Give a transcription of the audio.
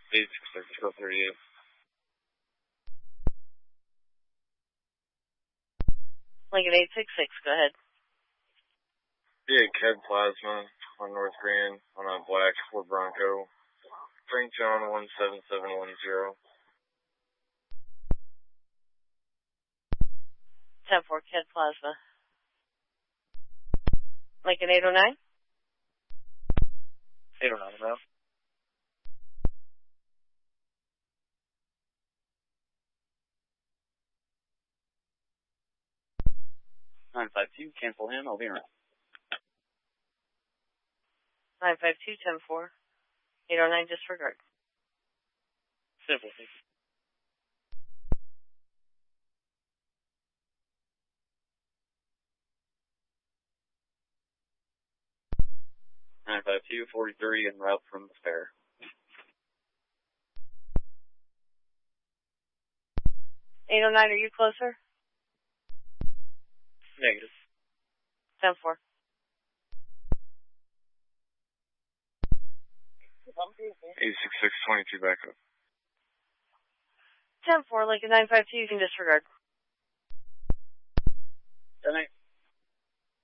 866, go 38. Lincoln 866, go ahead. Yeah, Kev Plasma on North Grand on a black Ford Bronco. Frank John 17710. 10-4, Kev Plasma. Lincoln 809? 809, no? Cancel him, I'll be around. 952, 10-4. 809, disregard. Simple. 952, 43 en route from the fair. $809, are you closer? Negative. 10-4. 866, 22 back up. 10-4, Lincoln 952, you can disregard. 10-8.